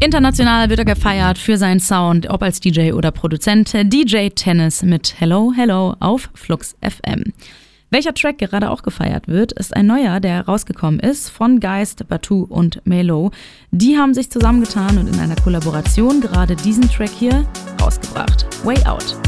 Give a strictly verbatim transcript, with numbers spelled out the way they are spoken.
International wird er gefeiert für seinen Sound, ob als D J oder Produzent. D J Tennis mit Hello, Hello auf Flux F M. Welcher Track gerade auch gefeiert wird, ist ein neuer, der rausgekommen ist von Geist, Batu und Melo. Die haben sich zusammengetan und in einer Kollaboration gerade diesen Track hier rausgebracht. Way Out.